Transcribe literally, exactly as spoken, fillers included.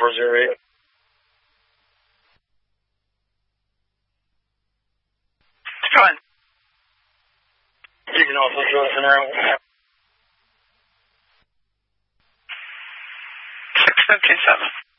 four zero eight. It's fine. You can also throw us in around. six fifty-seven.